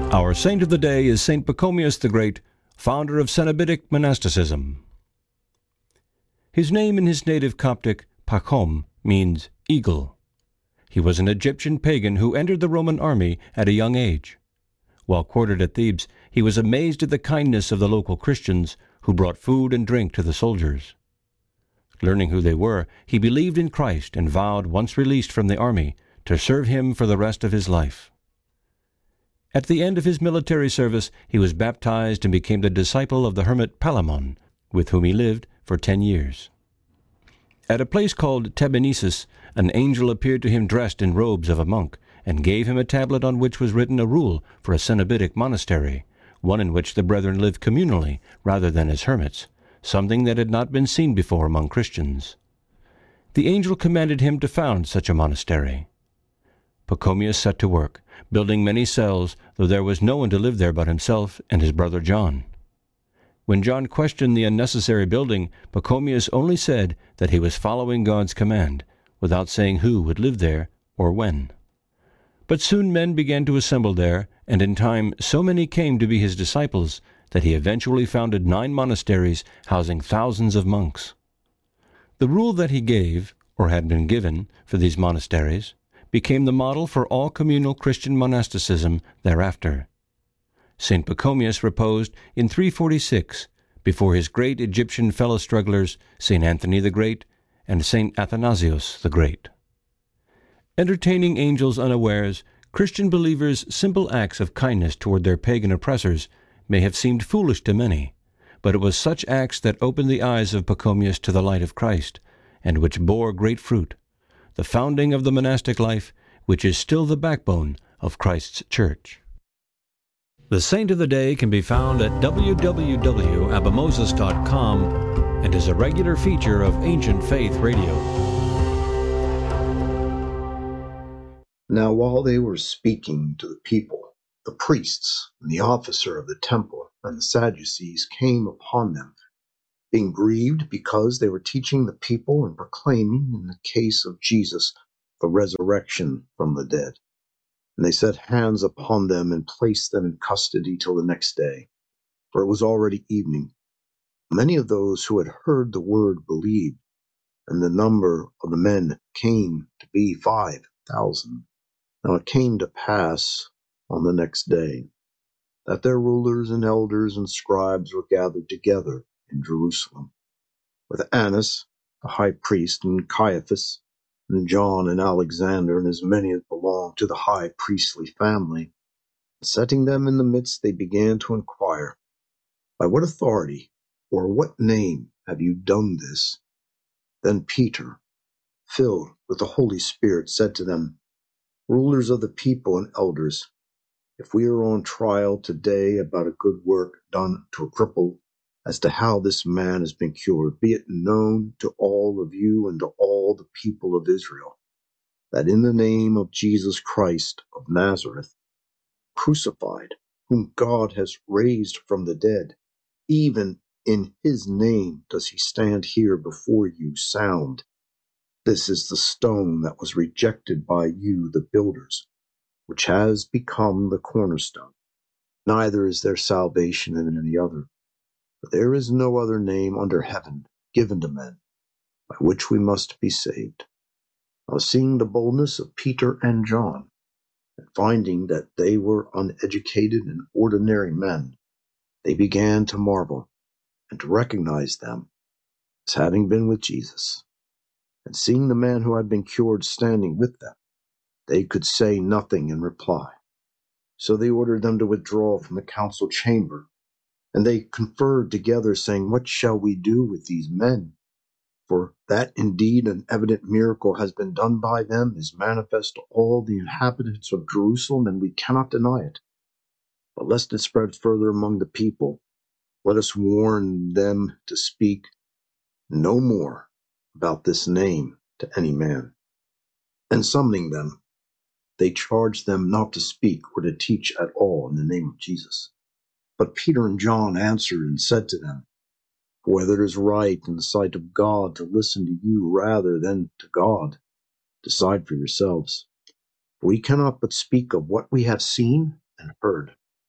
Our saint of the day is Saint Pachomius the Great, founder of Cenobitic monasticism. His name in his native Coptic, Pachom, means eagle. He was an Egyptian pagan who entered the Roman army at a young age. While quartered at Thebes, he was amazed at the kindness of the local Christians, who brought food and drink to the soldiers. Learning who they were, he believed in Christ and vowed, once released from the army, to serve him for the rest of his life. At the end of his military service, he was baptized and became the disciple of the hermit Palamon, with whom he lived for 10 years. At a place called Tabenesis, an angel appeared to him dressed in robes of a monk, and gave him a tablet on which was written a rule for a Cenobitic monastery, one in which the brethren lived communally rather than as hermits, something that had not been seen before among Christians. The angel commanded him to found such a monastery. Pachomius set to work, building many cells, though there was no one to live there but himself and his brother John. When John questioned the unnecessary building, Pachomius only said that he was following God's command, without saying who would live there or when. But soon men began to assemble there, and in time so many came to be his disciples that he eventually founded 9 monasteries housing thousands of monks. The rule that he gave, or had been given, for these monasteries became the model for all communal Christian monasticism thereafter. St. Pachomius reposed in 346 before his great Egyptian fellow strugglers, St. Anthony the Great and St. Athanasius the Great. Entertaining angels unawares, Christian believers' simple acts of kindness toward their pagan oppressors may have seemed foolish to many, but it was such acts that opened the eyes of Pachomius to the light of Christ, and which bore great fruit, the founding of the monastic life, which is still the backbone of Christ's Church. The Saint of the Day can be found at www.abimoses.com and is a regular feature of Ancient Faith Radio. Now while they were speaking to the people, the priests and the officer of the temple and the Sadducees came upon them, being grieved because they were teaching the people and proclaiming in the case of Jesus the resurrection from the dead. And they set hands upon them and placed them in custody till the next day, for it was already evening. Many of those who had heard the word believed, and the number of the men came to be 5,000. Now it came to pass on the next day that their rulers and elders and scribes were gathered together in Jerusalem, with Annas, the high priest, and Caiaphas, and John and Alexander, and as many as belonged to the high priestly family. Setting them in the midst, they began to inquire, "By what authority or what name have you done this?" Then Peter, filled with the Holy Spirit, said to them, "Rulers of the people and elders, if we are on trial today about a good work done to a cripple, as to how this man has been cured, be it known to all of you and to all the people of Israel, that in the name of Jesus Christ of Nazareth, crucified, whom God has raised from the dead, even in his name does he stand here before you sound. This is the stone that was rejected by you, the builders, which has become the cornerstone. Neither is there salvation in any other. For there is no other name under heaven given to men by which we must be saved." Now seeing the boldness of Peter and John, and finding that they were uneducated and ordinary men, they began to marvel and to recognize them as having been with Jesus. And seeing the man who had been cured standing with them, they could say nothing in reply. So they ordered them to withdraw from the council chamber. And they conferred together, saying, "What shall we do with these men? For that indeed an evident miracle has been done by them is manifest to all the inhabitants of Jerusalem, and we cannot deny it. But lest it spread further among the people, let us warn them to speak no more about this name to any man." And summoning them, they charged them not to speak or to teach at all in the name of Jesus. But Peter and John answered and said to them, "Whether it is right in the sight of God to listen to you rather than to God, decide for yourselves. We cannot but speak of what we have seen and heard."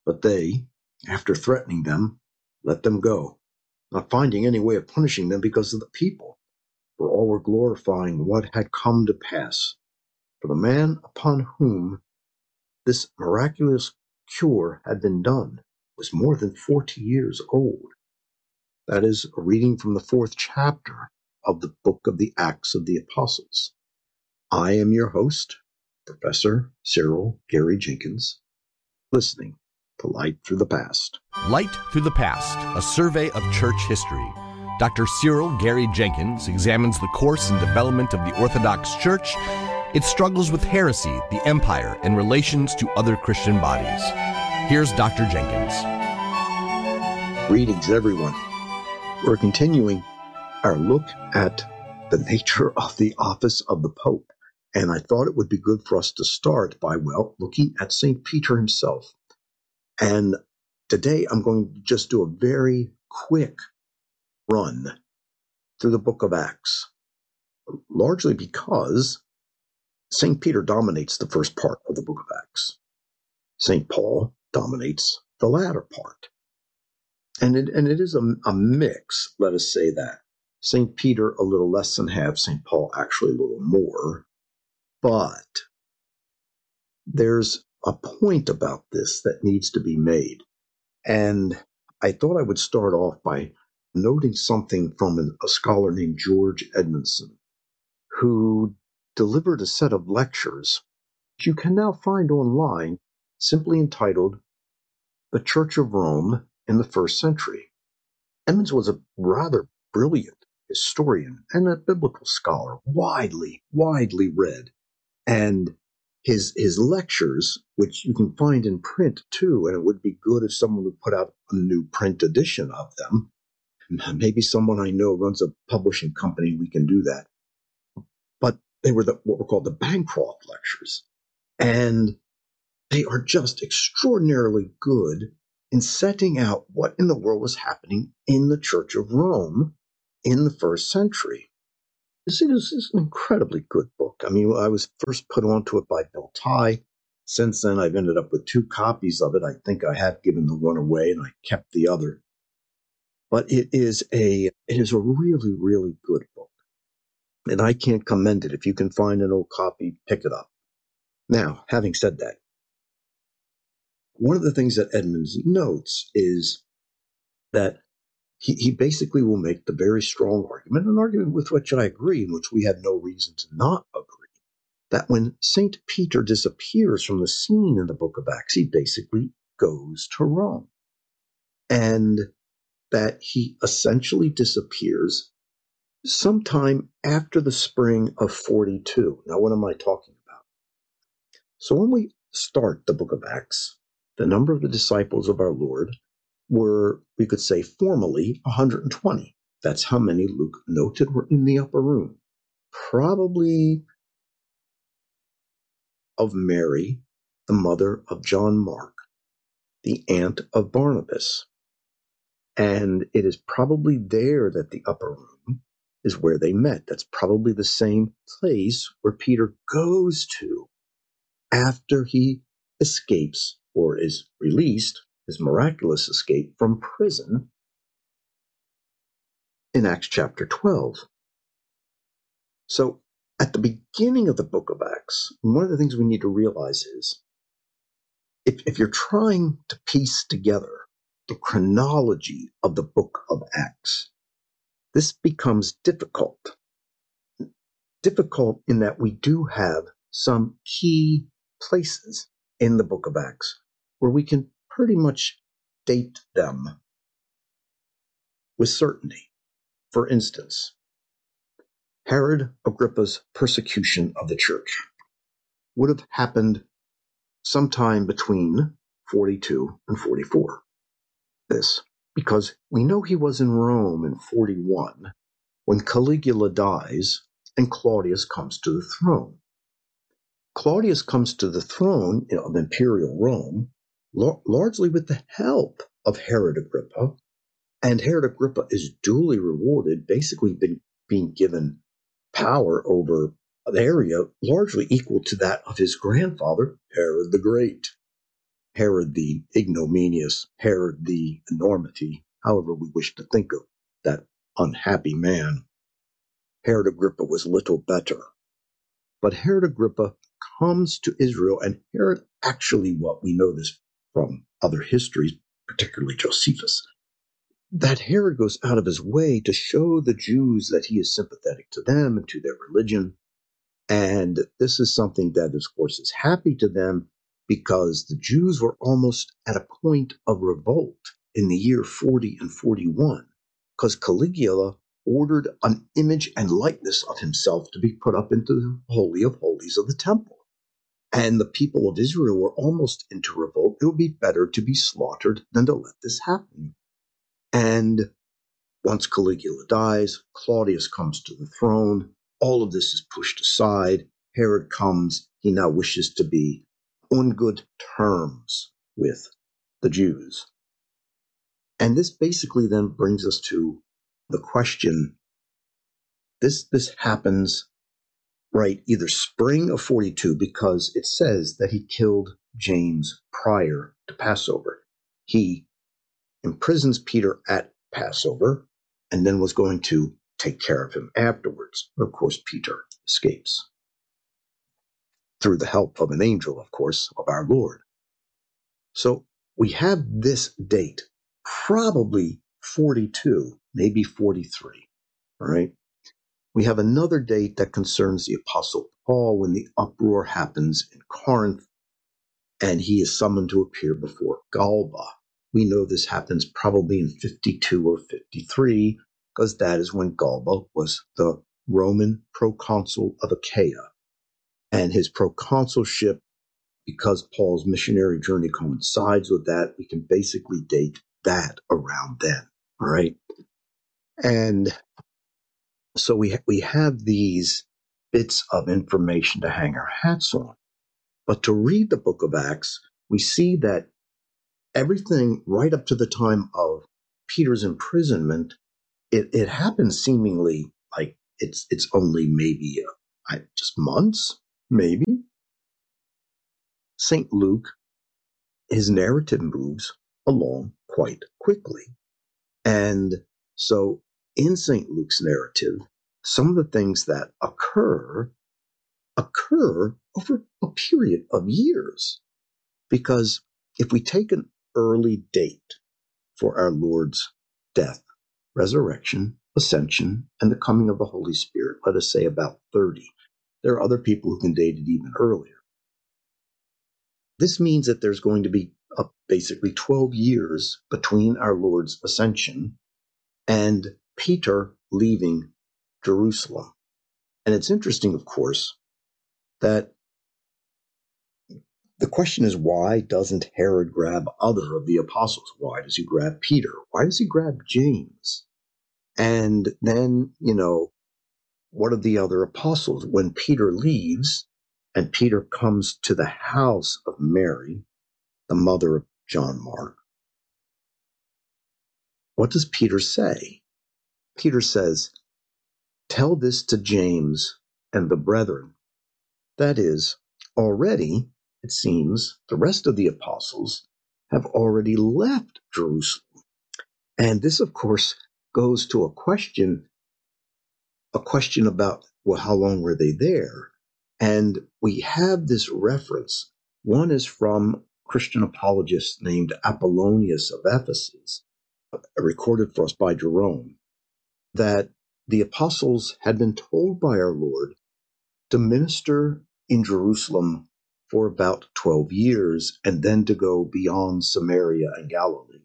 But they, after threatening them, let them go, not finding any way of punishing them because of the people, for all were glorifying what had come to pass. For the man upon whom this miraculous cure had been done was more than 40 years old. That is a reading from the 4th chapter of the book of the Acts of the Apostles. I am your host, Professor Cyril Gary Jenkins, listening to Light Through the Past. Light Through the Past, a survey of church history. Dr. Cyril Gary Jenkins examines the course and development of the Orthodox Church, its struggles with heresy, the empire, and relations to other Christian bodies. Here's Dr. Jenkins. Greetings, everyone. We're continuing our look at the nature of the office of the Pope. And I thought it would be good for us to start by, looking at St. Peter himself. And today I'm going to just do a very quick run through the book of Acts, largely because St. Peter dominates the first part of the book of Acts. St. Paul dominates the latter part. And it is a mix, let us say that. St. Peter a little less than half, St. Paul actually a little more. But there's a point about this that needs to be made. And I thought I would start off by noting something from a scholar named George Edmondson, who delivered a set of lectures which you can now find online, simply entitled The Church of Rome in the First Century. Edmonds was a rather brilliant historian and a biblical scholar, widely read. And his lectures, which you can find in print too, and it would be good if someone would put out a new print edition of them. Maybe someone I know runs a publishing company, we can do that. But they were what were called the Bancroft lectures. And they are just extraordinarily good in setting out what in the world was happening in the Church of Rome in the first century. This is an incredibly good book. I mean, I was first put onto it by Bill Tye. Since then, I've ended up with 2 copies of it. I think I have given the one away, and I kept the other. But it is a really good book. And I can't commend it. If you can find an old copy, pick it up. Now, having said that, one of the things that Edmonds notes is that he basically will make the very strong argument, an argument with which I agree, in which we have no reason to not agree, that when St. Peter disappears from the scene in the book of Acts, he basically goes to Rome. And that he essentially disappears sometime after the spring of 42. Now, what am I talking about? So when we start the book of Acts, the number of the disciples of our Lord were, we could say formally, 120. That's how many Luke noted were in the upper room. Probably of Mary, the mother of John Mark, the aunt of Barnabas. And it is probably there that the upper room is where they met. That's probably the same place where Peter goes to after he escapes or is released, his miraculous escape from prison in Acts chapter 12. So at the beginning of the book of Acts, one of the things we need to realize is if you're trying to piece together the chronology of the book of Acts, this becomes difficult. Difficult in that we do have some key places in the book of Acts where we can pretty much date them with certainty. For instance, Herod Agrippa's persecution of the church would have happened sometime between 42 and 44. This because we know he was in Rome in 41 when Caligula dies and Claudius comes to the throne. Claudius comes to the throne of imperial Rome largely with the help of Herod Agrippa, and Herod Agrippa is duly rewarded, basically being given power over an area largely equal to that of his grandfather, Herod the Great. Herod the ignominious, Herod the enormity, however we wish to think of that unhappy man. Herod Agrippa was little better. But Herod Agrippa comes to Israel, and Herod actually, what we know this from other histories, particularly Josephus, that Herod goes out of his way to show the Jews that he is sympathetic to them and to their religion. And this is something that, of course, is happy to them because the Jews were almost at a point of revolt in the year 40 and 41, because Caligula ordered an image and likeness of himself to be put up into the Holy of Holies of the temple. And the people of Israel were almost into revolt. It would be better to be slaughtered than to let this happen. And once Caligula dies, Claudius comes to the throne. All of this is pushed aside. Herod comes. He now wishes to be on good terms with the Jews. And this basically then brings us to the question, this happens, right, either spring of 42, because it says that he killed James prior to Passover. He imprisons Peter at Passover and then was going to take care of him afterwards. But of course, Peter escapes through the help of an angel, of course, of our Lord. So we have this date, probably 42, maybe 43, all right? We have another date that concerns the Apostle Paul when the uproar happens in Corinth and he is summoned to appear before Galba. We know this happens probably in 52 or 53 because that is when Galba was the Roman proconsul of Achaia. And his proconsulship, because Paul's missionary journey coincides with that, we can basically date that around then, all right? And so we have these bits of information to hang our hats on. But to read the book of Acts, we see that everything right up to the time of Peter's imprisonment, it happens seemingly like it's only maybe just months, maybe. St. Luke, his narrative moves along quite quickly. And so in St. Luke's narrative, some of the things that occur over a period of years. Because if we take an early date for our Lord's death, resurrection, ascension, and the coming of the Holy Spirit, let us say about 30. There are other people who can date it even earlier. This means that there's going to be basically 12 years between our Lord's ascension and Peter leaving Jerusalem. And it's interesting, of course, that the question is, why doesn't Herod grab other of the apostles? Why does he grab Peter? Why does he grab James? And then, what of the other apostles? When Peter leaves and Peter comes to the house of Mary, the mother of John Mark, what does Peter say? Peter says, "Tell this to James and the brethren." That is, already, it seems, the rest of the apostles have already left Jerusalem. And this, of course, goes to a question about, well, how long were they there? And we have this reference. One is from a Christian apologist named Apollonius of Ephesus, recorded for us by Jerome, that the apostles had been told by our Lord to minister in Jerusalem for about 12 years and then to go beyond Samaria and Galilee.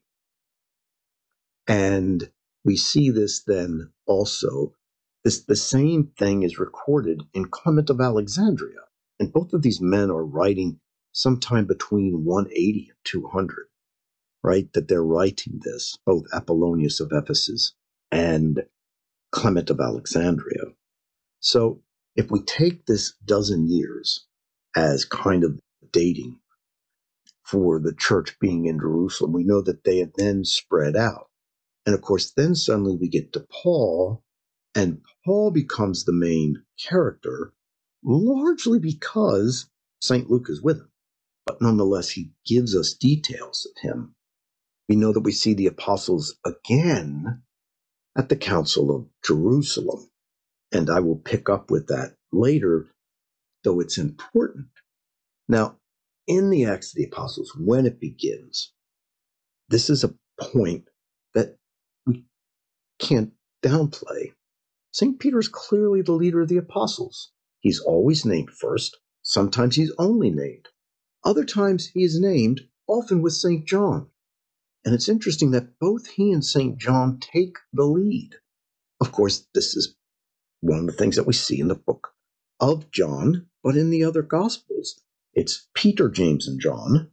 And we see this then also. The same thing is recorded in Clement of Alexandria. And both of these men are writing sometime between 180 and 200, right? That they're writing this, both Apollonius of Ephesus and Clement of Alexandria. So if we take this dozen years as kind of dating for the church being in Jerusalem, we know that they had then spread out. And of course, then suddenly we get to Paul, and Paul becomes the main character, largely because St. Luke is with him. but nonetheless, he gives us details of him. We know that we see the apostles again at the Council of Jerusalem, and I will pick up with that later, though it's important. Now, in the Acts of the Apostles, when it begins, this is a point that we can't downplay. St. Peter is clearly the leader of the apostles. He's always named first. Sometimes he's only named. Other times he is named, often with St. John. And it's interesting that both he and St. John take the lead. Of course, this is one of the things that we see in the book of John, but in the other Gospels, it's Peter, James, and John.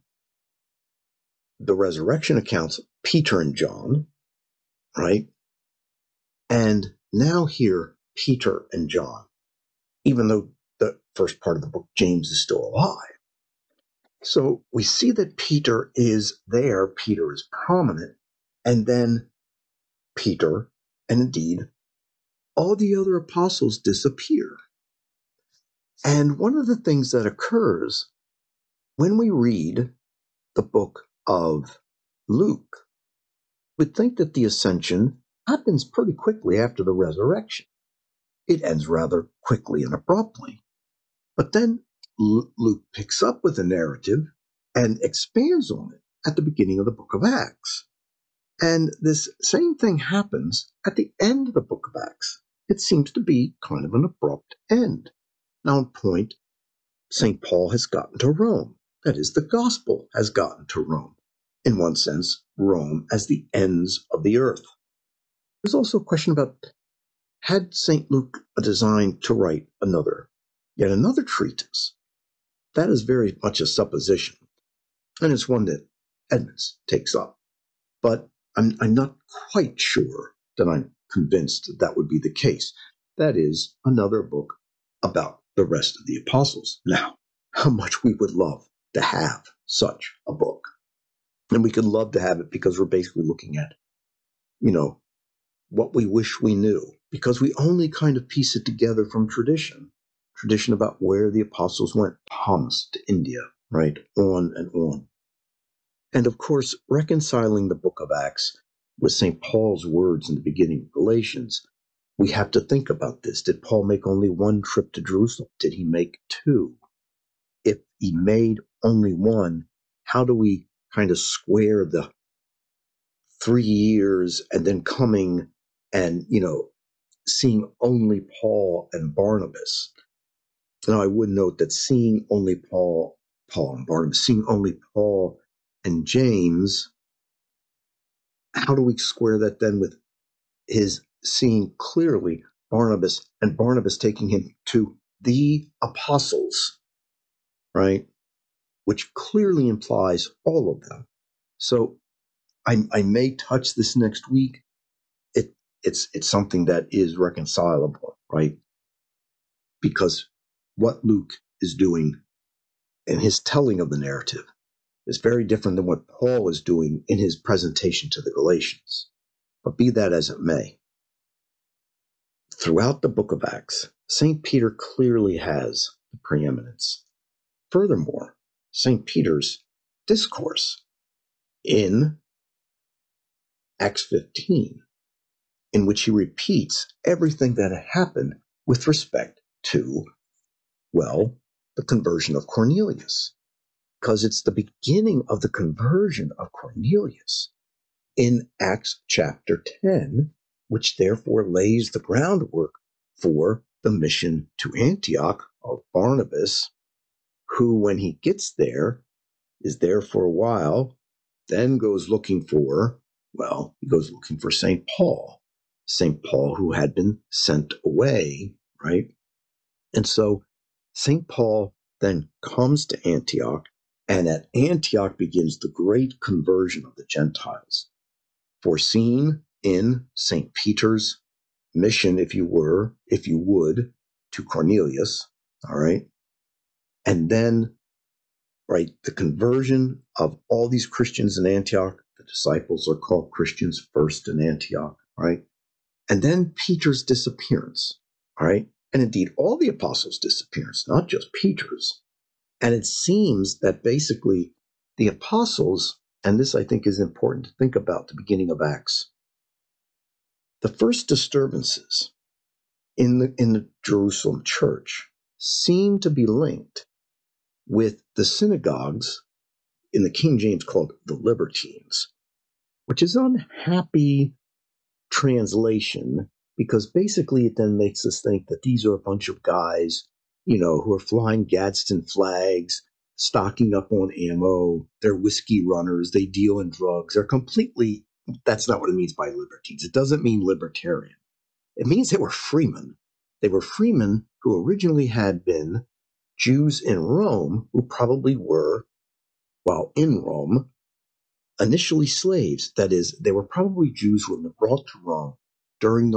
The resurrection accounts, Peter and John, right? And now here, Peter and John, even though the first part of the book, James, is still alive. So we see that Peter is there, Peter is prominent, and then Peter, and indeed, all the other apostles disappear. And one of the things that occurs when we read the book of Luke, we'd think that the ascension happens pretty quickly after the resurrection. It ends rather quickly and abruptly. But then Luke picks up with the narrative and expands on it at the beginning of the book of Acts. And this same thing happens at the end of the book of Acts. It seems to be kind of an abrupt end. Now, in point, St. Paul has gotten to Rome. That is, the gospel has gotten to Rome. In one sense, Rome as the ends of the earth. There's also a question about, had St. Luke a design to write yet another treatise? That is very much a supposition, and it's one that Edmonds takes up. But I'm not quite sure that I'm convinced that would be the case. That is, another book about the rest of the apostles. Now, how much we would love to have such a book. And we could love to have it because we're basically looking at, what we wish we knew, because we only kind of piece it together from tradition about where the apostles went, Thomas to India, right? On and on. And of course, reconciling the book of Acts with St. Paul's words in the beginning of Galatians, we have to think about this. Did Paul make only one trip to Jerusalem? Did he make two? If he made only one, how do we kind of square the 3 years and then coming and, seeing only Paul and Barnabas? Now, I would note that seeing only Paul and Barnabas, seeing only Paul and James, how do we square that then with his seeing clearly Barnabas and Barnabas taking him to the apostles, right? Which clearly implies all of them. So I may touch this next week. It's something that is reconcilable, right? Because what Luke is doing in his telling of the narrative is very different than what Paul is doing in his presentation to the Galatians. But be that as it may, throughout the book of Acts, St. Peter clearly has the preeminence. Furthermore, St. Peter's discourse in Acts 15, in which he repeats everything that had happened with respect to, the conversion of Cornelius. Because it's the beginning of the conversion of Cornelius in Acts chapter 10, which therefore lays the groundwork for the mission to Antioch of Barnabas, who, when he gets there, is there for a while, then goes looking for St. Paul. St. Paul, who had been sent away, right? And so St. Paul then comes to Antioch, and at Antioch begins the great conversion of the Gentiles, foreseen in St. Peter's mission, if you would, to Cornelius, all right? And then, right, the conversion of all these Christians in Antioch, the disciples are called Christians first in Antioch, right? And then Peter's disappearance, all right? And indeed, all the apostles' disappearance, not just Peter's. And it seems that basically the apostles, and this I think is important to think about the beginning of Acts, the first disturbances in the Jerusalem church seem to be linked with the synagogues in the King James called the Libertines, which is an unhappy translation because basically it then makes us think that these are a bunch of guys, who are flying Gadsden flags, stocking up on ammo, they're whiskey runners, they deal in drugs. That's not what it means by libertines. It doesn't mean libertarian. It means they were freemen. They were freemen who originally had been Jews in Rome who probably were, while in Rome, initially slaves. That is, they were probably Jews who were brought to Rome during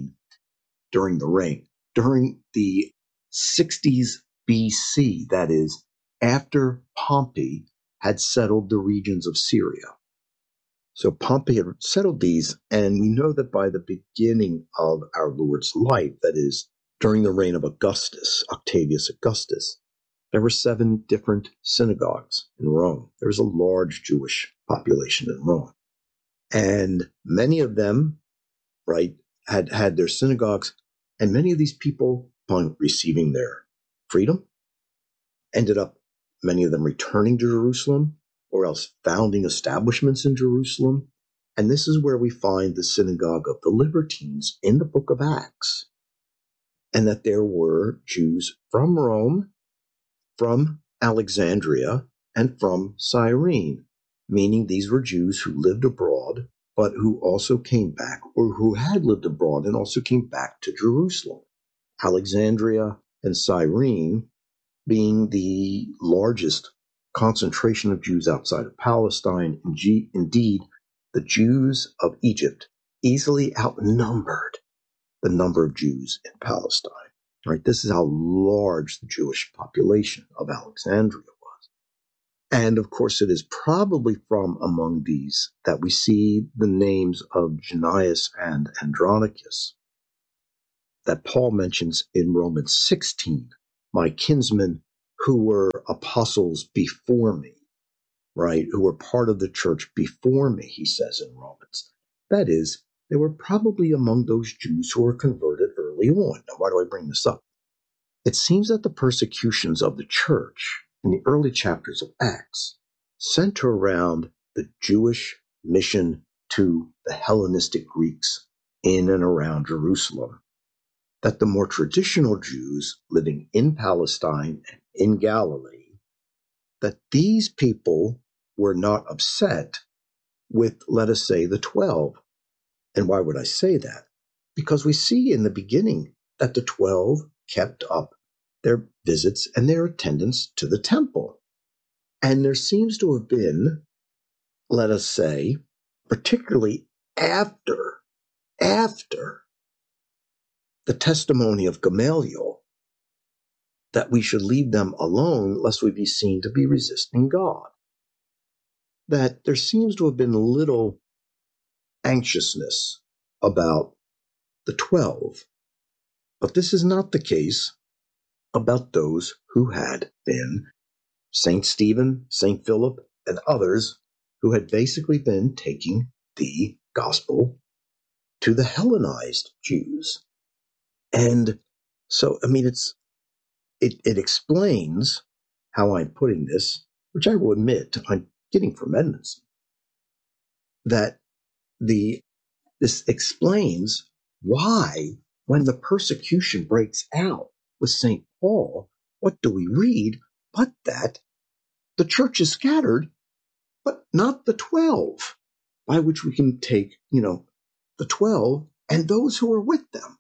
the 60s BC, that is, after Pompey had settled the regions of Syria. So Pompey had settled these, and we know that by the beginning of our Lord's life, that is, during the reign of Octavius Augustus, there were 7 different synagogues in Rome. There was a large Jewish population in Rome. And many of them, had their synagogues, and many of these people, upon receiving their freedom, ended up, many of them returning to Jerusalem, or else founding establishments in Jerusalem. And this is where we find the synagogue of the Libertines in the book of Acts. And that there were Jews from Rome, from Alexandria, and from Cyrene, meaning these were Jews who lived abroad, but who also came back, or who had lived abroad and also came back to Jerusalem. Alexandria and Cyrene being the largest concentration of Jews outside of Palestine. Indeed, the Jews of Egypt easily outnumbered the number of Jews in Palestine. Right? This is how large the Jewish population of Alexandria was. And of course, it is probably from among these that we see the names of Janneus and Andronicus that Paul mentions in Romans 16, my kinsmen who were apostles before me, right? Who were part of the church before me, he says in Romans. That is, they were probably among those Jews who were converted early on. Now, why do I bring this up? It seems that the persecutions of the church in the early chapters of Acts center around the Jewish mission to the Hellenistic Greeks in and around Jerusalem. That the more traditional Jews living in Palestine and in Galilee, that these people were not upset with, let us say, the 12. And why would I say that? Because we see in the beginning that the 12 kept up their visits and their attendance to the temple. And there seems to have been, let us say, particularly after the testimony of Gamaliel, that we should leave them alone lest we be seen to be resisting God. That there seems to have been little anxiousness about the 12. But this is not the case about those who had been St. Stephen, St. Philip, and others who had basically been taking the gospel to the Hellenized Jews. And so, it explains how I'm putting this, which I will admit I'm getting from Edmondson, that this explains why, when the persecution breaks out with St. Paul, what do we read but that the church is scattered, but not the 12, by which we can take, the 12 and those who are with them.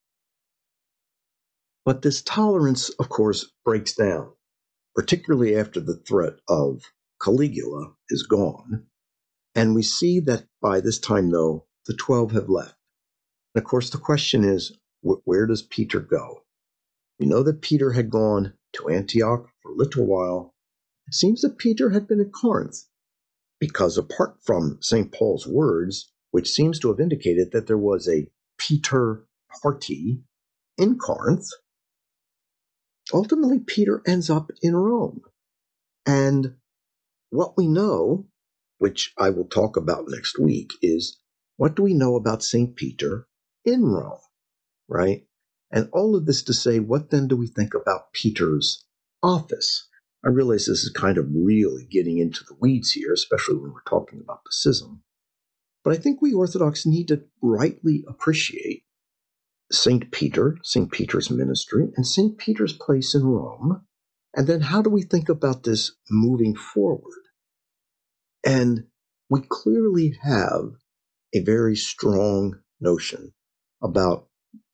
But this tolerance, of course, breaks down, particularly after the threat of Caligula is gone. And we see that by this time, though, the 12 have left. And of course, the question is, where does Peter go? We know that Peter had gone to Antioch for a little while. It seems that Peter had been at Corinth, because apart from St. Paul's words, which seems to have indicated that there was a Peter party in Corinth, ultimately Peter ends up in Rome. And what we know, which I will talk about next week, is what do we know about St. Peter in Rome, right? And all of this to say, what then do we think about Peter's office? I realize this is kind of really getting into the weeds here, especially when we're talking about the schism. But I think we Orthodox need to rightly appreciate St. Peter's ministry, and St. Peter's place in Rome. And then how do we think about this moving forward? And we clearly have a very strong notion about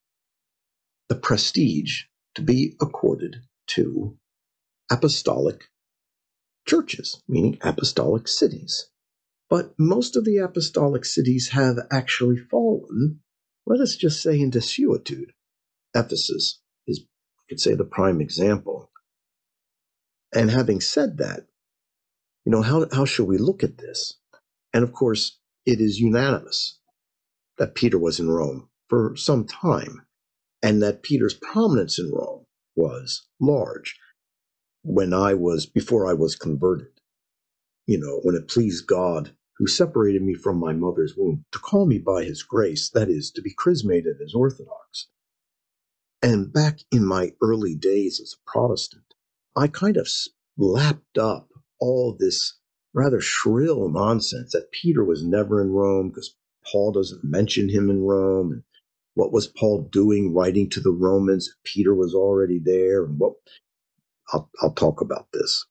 the prestige to be accorded to apostolic churches, meaning apostolic cities. But most of the apostolic cities have actually fallen, let us just say, in desuetude. Ephesus is, you could say, the prime example. And having said that, how should we look at this? And of course, it is unanimous that Peter was in Rome for some time, and that Peter's prominence in Rome was large before I was converted. When it pleased God, who separated me from my mother's womb, to call me by his grace, that is, to be chrismated as Orthodox. And back in my early days as a Protestant, I kind of lapped up all this rather shrill nonsense that Peter was never in Rome because Paul doesn't mention him in Rome. And what was Paul doing writing to the Romans if Peter was already there? And I'll talk about this.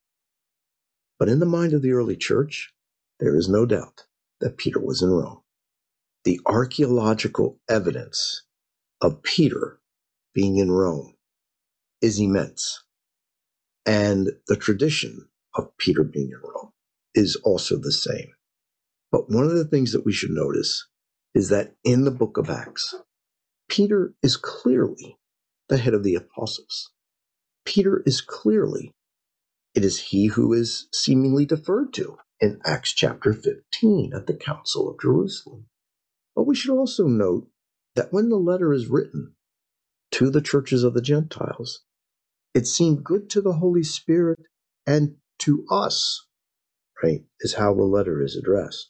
But in the mind of the early church, there is no doubt that Peter was in Rome. The archaeological evidence of Peter being in Rome is immense. And the tradition of Peter being in Rome is also the same. But one of the things that we should notice is that in the book of Acts, Peter is clearly the head of the apostles. Peter is clearly, it is he who is seemingly deferred to in Acts chapter 15 at the Council of Jerusalem. But we should also note that when the letter is written to the churches of the Gentiles, it seemed good to the Holy Spirit and to us, right, is how the letter is addressed.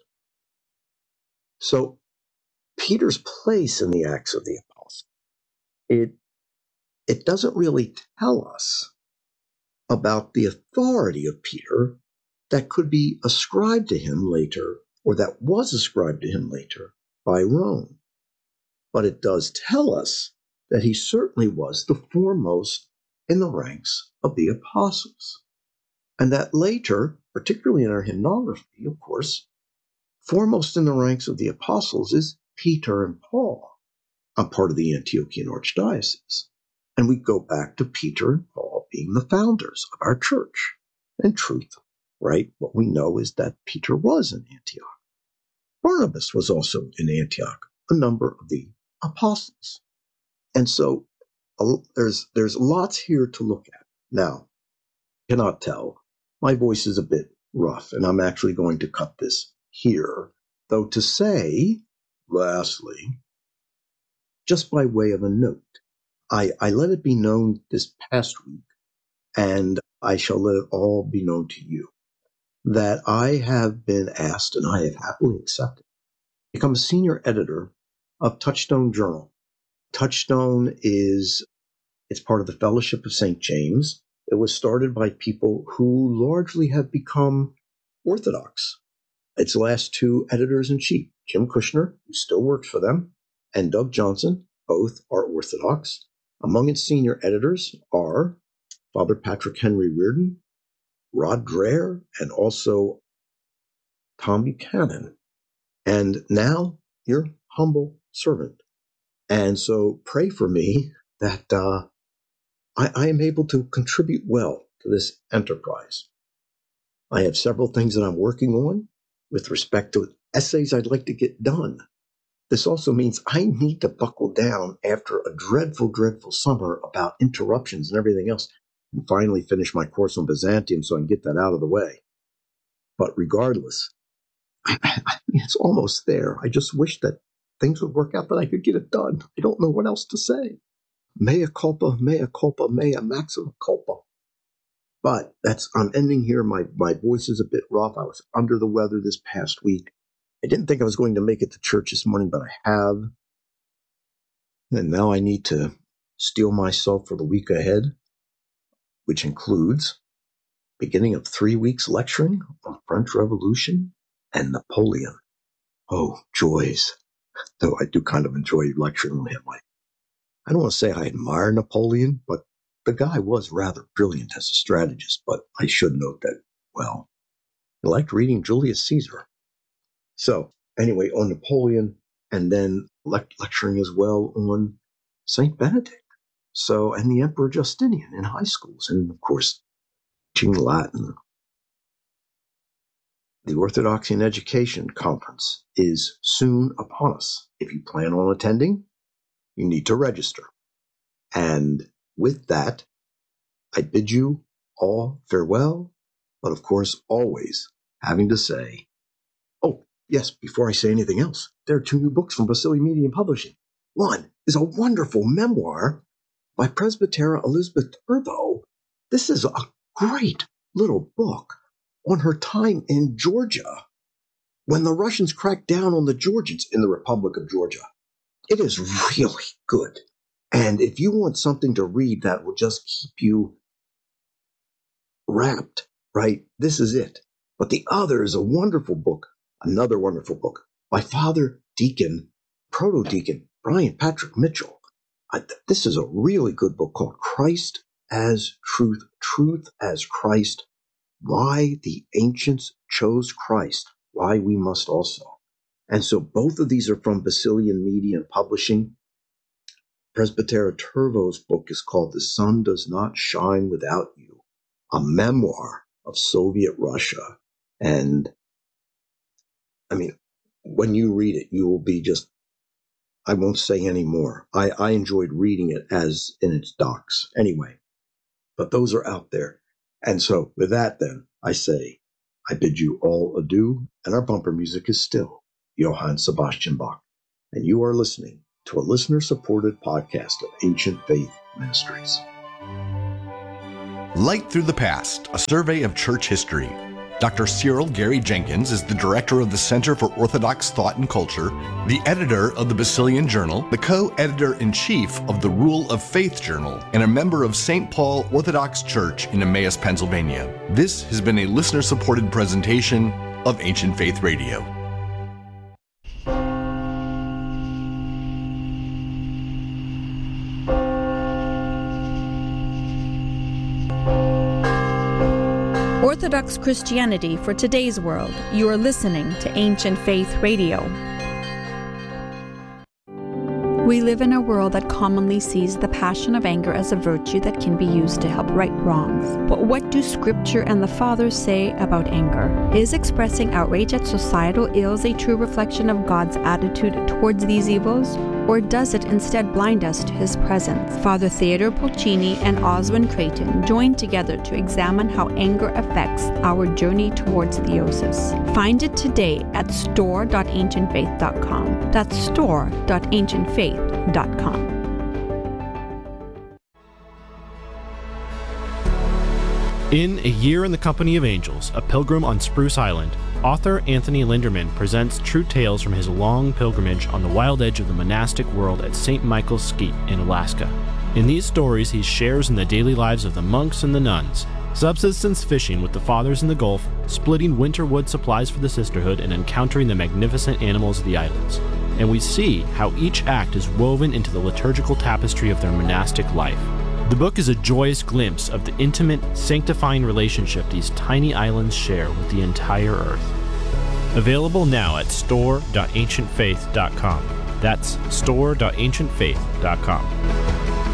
So Peter's place in the Acts of the Apostles, it doesn't really tell us about the authority of Peter that could be ascribed to him later, or that was ascribed to him later by Rome. But it does tell us that he certainly was the foremost in the ranks of the apostles. And that later, particularly in our hymnography, of course, foremost in the ranks of the apostles is Peter and Paul, a part of the Antiochian Archdiocese. And we go back to Peter and Paul being the founders of our church. In truth, right, what we know is that Peter was in Antioch. Barnabas was also in Antioch, a number of the apostles. And so there's lots here to look at. Now, you cannot tell, my voice is a bit rough, and I'm actually going to cut this here. Though to say, lastly, just by way of a note, I let it be known this past week, and I shall let it all be known to you, that I have been asked, and I have happily accepted, to become a senior editor of Touchstone Journal. Touchstone it's part of the Fellowship of St. James. It was started by people who largely have become Orthodox. Its last two editors-in-chief, Jim Kushner, who still works for them, and Doug Johnson, both are Orthodox. Among its senior editors are Father Patrick Henry Reardon, Rod Dreher, and also Tom Buchanan. And now, your humble servant. And so pray for me that I am able to contribute well to this enterprise. I have several things that I'm working on with respect to essays I'd like to get done. This also means I need to buckle down after a dreadful, dreadful summer about interruptions and everything else, and finally finish my course on Byzantium so I can get that out of the way. But regardless, it's almost there. I just wish that things would work out that I could get it done. I don't know what else to say. Mea culpa, mea culpa, mea maxima culpa. But I'm ending here. My voice is a bit rough. I was under the weather this past week. I didn't think I was going to make it to church this morning, but I have. And now I need to steel myself for the week ahead, which includes beginning of 3 weeks lecturing on French Revolution and Napoleon. Oh, joys. Though I do kind of enjoy lecturing on him. I don't want to say I admire Napoleon, but the guy was rather brilliant as a strategist. But I should note that, well, I liked reading Julius Caesar. So anyway, on Napoleon, and then lecturing as well on Saint Benedict. So, and the Emperor Justinian in high schools, and of course, teaching Latin. The Orthodoxy in Education Conference is soon upon us. If you plan on attending, you need to register. And with that, I bid you all farewell, but of course, always having to say, oh, yes, before I say anything else, there are 2 new books from Basilian Media Publishing. One is a wonderful memoir by Presbytera Elizabeth Turbo. This is a great little book on her time in Georgia when the Russians cracked down on the Georgians in the Republic of Georgia. It is really good. And if you want something to read that will just keep you wrapped, right, this is it. But the other is a wonderful book, another wonderful book by Father Deacon, Proto-Deacon Brian Patrick Mitchell. This is a really good book called Christ as Truth, Truth as Christ, Why the Ancients Chose Christ, Why We Must Also. And so both of these are from Basilian Media and Publishing. Presbytera Turbo's book is called The Sun Does Not Shine Without You, a memoir of Soviet Russia. And I mean, when you read it, you will be just, I won't say any more. I enjoyed reading it as in its docs anyway, but those are out there. And so with that, then I say, I bid you all adieu. And our bumper music is still Johann Sebastian Bach. And you are listening to a listener-supported podcast of Ancient Faith Ministries. Light Through the Past, a survey of church history. Dr. Cyril Gary Jenkins is the director of the Center for Orthodox Thought and Culture, the editor of the Basilian Journal, the co-editor-in-chief of the Rule of Faith Journal, and a member of St. Paul Orthodox Church in Emmaus, Pennsylvania. This has been a listener-supported presentation of Ancient Faith Radio. Orthodox Christianity for today's world. You are listening to Ancient Faith Radio. We live in a world that commonly sees the passion of anger as a virtue that can be used to help right wrongs. But what do Scripture and the Fathers say about anger? Is expressing outrage at societal ills a true reflection of God's attitude towards these evils? Or does it instead blind us to His presence? Father Theodore Pulcini and Oswin Creighton joined together to examine how anger affects our journey towards theosis. Find it today at store.ancientfaith.com. That's store.ancientfaith.com. In A Year in the Company of Angels, A Pilgrim on Spruce Island, author Anthony Linderman presents true tales from his long pilgrimage on the wild edge of the monastic world at St. Michael's Skeet in Alaska. In these stories, he shares in the daily lives of the monks and the nuns, subsistence fishing with the fathers in the Gulf, splitting winter wood supplies for the sisterhood, and encountering the magnificent animals of the islands. And we see how each act is woven into the liturgical tapestry of their monastic life. The book is a joyous glimpse of the intimate, sanctifying relationship these tiny islands share with the entire earth. Available now at store.ancientfaith.com. That's store.ancientfaith.com.